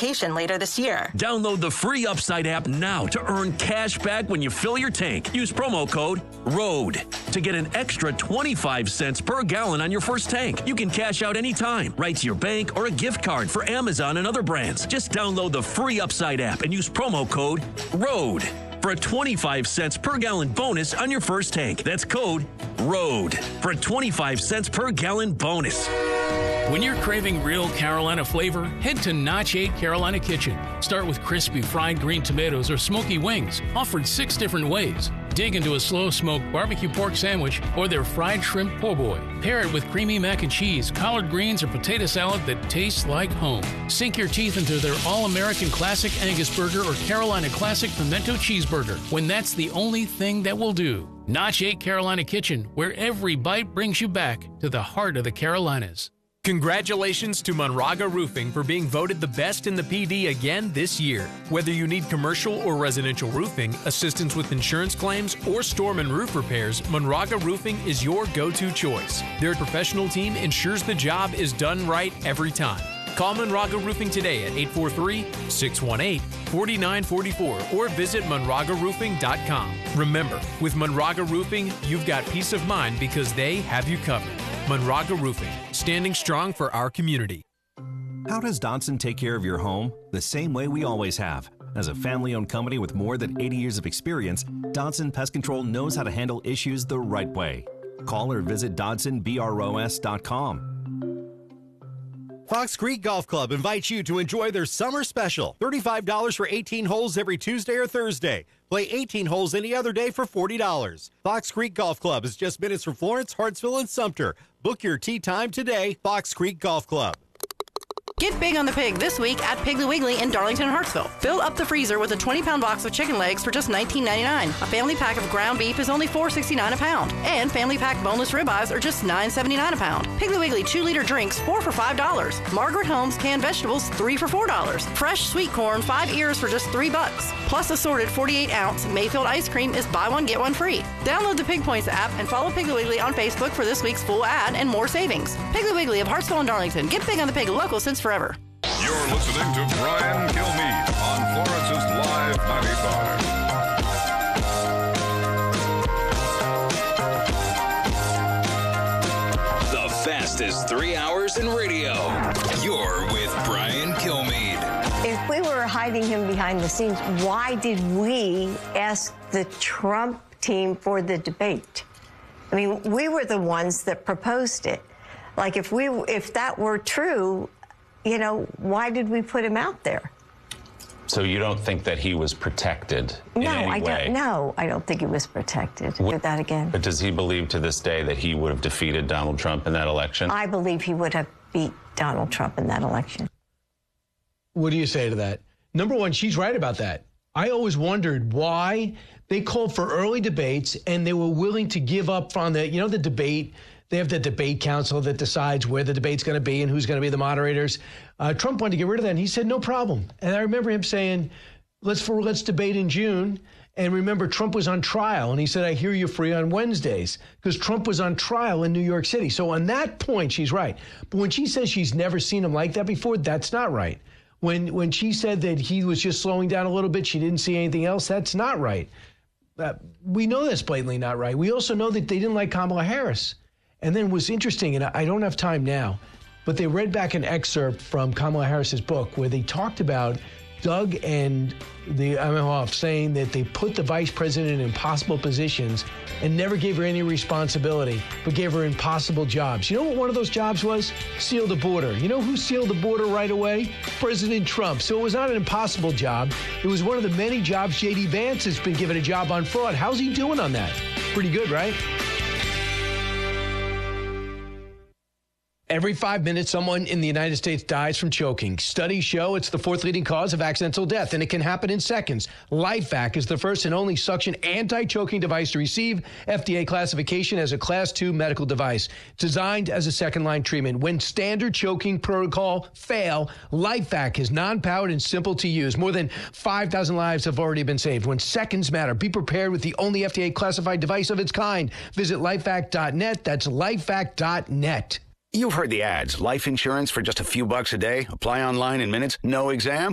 vacation later this year. Download the free Upside app now to earn cash back when you fill your tank. Use promo code ROAD to get an extra 25 cents per gallon on your first tank. You can cash out anytime, right to your bank or a gift card for Amazon and other brands. Just download the free Upside app and use promo code ROAD for a 25 cents per gallon bonus on your first tank. That's code ROAD for a 25 cents per gallon bonus. When you're craving real Carolina flavor, head to Notch 8 Carolina Kitchen. Start with crispy fried green tomatoes or smoky wings, offered 6 different ways. Dig into a slow-smoked barbecue pork sandwich or their fried shrimp po' boy. Pair it with creamy mac and cheese, collard greens, or potato salad that tastes like home. Sink your teeth into their all-American classic Angus burger or Carolina classic pimento cheeseburger when that's the only thing that will do. Notch 8 Carolina Kitchen, where every bite brings you back to the heart of the Carolinas. Congratulations to Monraga Roofing for being voted the best in the PD again this year. Whether you need commercial or residential roofing, assistance with insurance claims, or storm and roof repairs, Monraga Roofing is your go-to choice. Their professional team ensures the job is done right every time. Call Monraga Roofing today at 843-618-4944 or visit monragaroofing.com. Remember, with Monraga Roofing, you've got peace of mind because they have you covered. Monraga Roofing, standing strong for our community. How does Dodson take care of your home? The same way we always have. As a family-owned company with more than 80 years of experience, Dodson Pest Control knows how to handle issues the right way. Call or visit DodsonBROS.com. Fox Creek Golf Club invites you to enjoy their summer special. $35 for 18 holes every Tuesday or Thursday. Play 18 holes any other day for $40. Fox Creek Golf Club is just minutes from Florence, Hartsville, and Sumter. Book your tee time today, Fox Creek Golf Club. Get big on the pig this week at Piggly Wiggly in Darlington, Hartsville. Fill up the freezer with a 20-pound box of chicken legs for just $19.99. A family pack of ground beef is only $4.69 a pound. And family pack boneless ribeyes are just $9.79 a pound. Piggly Wiggly 2-liter drinks, 4 for $5. Margaret Holmes canned vegetables, 3 for $4. Fresh sweet corn, 5 ears for just $3. Plus assorted 48-ounce Mayfield ice cream is buy one, get one free. Download the Pig Points app and follow Piggly Wiggly on Facebook for this week's full ad and more savings. Piggly Wiggly of Hartsville and Darlington. Get big on the pig, local since forever. You're listening to Brian Kilmeade on Florence's Live 95. The fastest 3 hours in radio. You're with Brian Kilmeade. If we were hiding him behind the scenes, why did we ask the Trump team for the debate? I mean, we were the ones that proposed it. Like, if that were true, you know, why did we put him out there? So you don't think that he was protected in any way? No, I don't think he was protected. Do that again. But does he believe to this day that he would have defeated Donald Trump in that election? I believe he would have beat Donald Trump in that election. What do you say to that? Number one, she's right about that. I always wondered why they called for early debates and they were willing to give up on the debate. They have the debate council that decides where the debate's going to be and who's going to be the moderators. Trump wanted to get rid of that, and he said, no problem. And I remember him saying, let's debate in June. And remember, Trump was on trial, and he said, I hear you free on Wednesdays, because Trump was on trial in New York City. So on that point, she's right. But when she says she's never seen him like that before, that's not right. When she said that he was just slowing down a little bit, she didn't see anything else, that's not right. We know that's blatantly not right. We also know that they didn't like Kamala Harris. And then what's interesting, and I don't have time now, but they read back an excerpt from Kamala Harris's book where they talked about Doug and the Emhoff saying that they put the vice president in impossible positions and never gave her any responsibility, but gave her impossible jobs. You know what one of those jobs was? Seal the border. You know who sealed the border right away? President Trump. So it was not an impossible job. It was one of the many jobs J.D. Vance has been given a job on fraud. How's he doing on that? Pretty good, right? Every 5 minutes, someone in the United States dies from choking. Studies show it's the 4th leading cause of accidental death, and it can happen in seconds. LifeVac is the first and only suction anti-choking device to receive FDA classification as a Class 2 medical device. Designed as a second-line treatment. When standard choking protocol fail, LifeVac is non-powered and simple to use. More than 5,000 lives have already been saved. When seconds matter, be prepared with the only FDA-classified device of its kind. Visit lifevac.net. That's lifevac.net. You've heard the ads. Life insurance for just a few bucks a day. Apply online in minutes. No exam.